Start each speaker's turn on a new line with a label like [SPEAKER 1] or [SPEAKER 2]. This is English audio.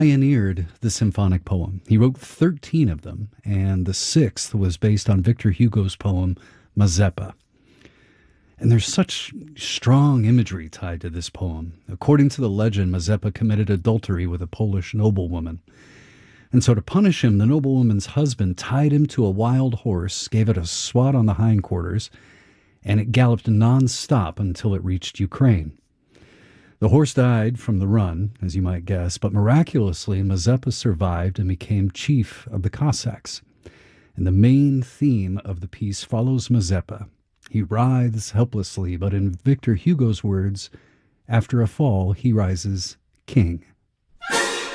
[SPEAKER 1] Pioneered the symphonic poem. He wrote 13 of them, and the sixth was based on Victor Hugo's poem Mazeppa. And there's such strong imagery tied to this poem. According to the legend, Mazeppa committed adultery with a Polish noblewoman. And so to punish him, the noblewoman's husband tied him to a wild horse, gave it a swat on the hindquarters, and it galloped non-stop until it reached Ukraine. The horse died from the run, as you might guess, but miraculously Mazeppa survived and became chief of the Cossacks. And the main theme of the piece follows Mazeppa. He writhes helplessly, but in Victor Hugo's words, after a fall, he rises king.